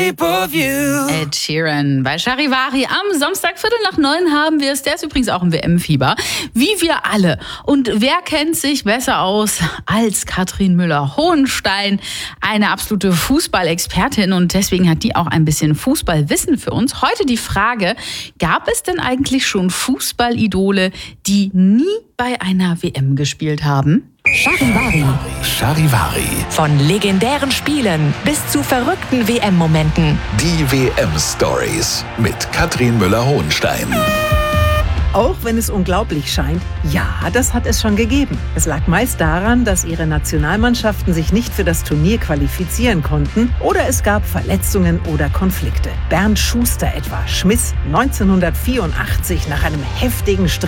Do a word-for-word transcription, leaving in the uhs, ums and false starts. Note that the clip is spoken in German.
shape of you. Ed Sheeran bei Charivari. Am Samstag, Viertel nach neun haben wir es. Der ist übrigens auch im W M-Fieber. Wie wir alle. Und wer kennt sich besser aus als Katrin Müller-Hohenstein? Eine absolute Fußballexpertin und deswegen hat die auch ein bisschen Fußballwissen für uns. Heute die Frage, gab es denn eigentlich schon Fußballidole, die nie bei einer W M gespielt haben? Charivari. Charivari. Von legendären Spielen bis zu verrückten W M-Momenten. Die W M-Stories mit Katrin Müller-Hohenstein. Auch wenn es unglaublich scheint, ja, das hat es schon gegeben. Es lag meist daran, dass ihre Nationalmannschaften sich nicht für das Turnier qualifizieren konnten oder es gab Verletzungen oder Konflikte. Bernd Schuster etwa schmiss neunzehnhundertvierundachtzig nach einem heftigen Streit